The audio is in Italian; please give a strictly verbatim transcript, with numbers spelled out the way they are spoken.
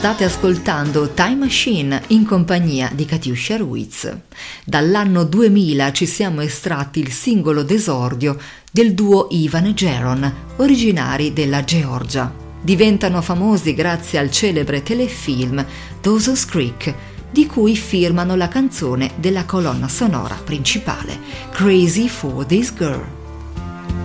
State ascoltando Time Machine in compagnia di Katiuscia Ruiz. Dall'anno duemila ci siamo estratti il singolo d'esordio del duo Ivan e Jaron, originari della Georgia. Diventano famosi grazie al celebre telefilm Dawson's Creek, di cui firmano la canzone della colonna sonora principale, Crazy for This Girl.